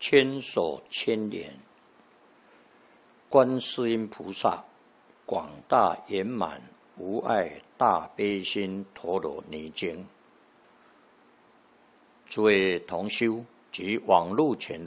千手千眼，观世音菩萨广大圆满无碍大悲心陀罗尼经。诸位同修及网络前的